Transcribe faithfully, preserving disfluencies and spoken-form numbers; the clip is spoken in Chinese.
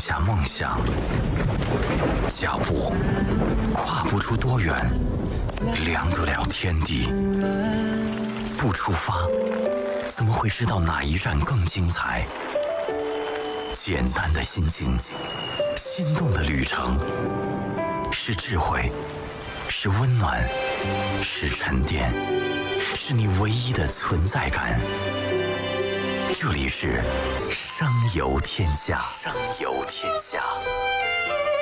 下梦想，脚步跨不出多远，量得了天地。不出发，怎么会知道哪一站更精彩？简单的心境，心动的旅程，是智慧，是温暖，是沉淀，是你唯一的存在感。这里是声游天下，声游天下。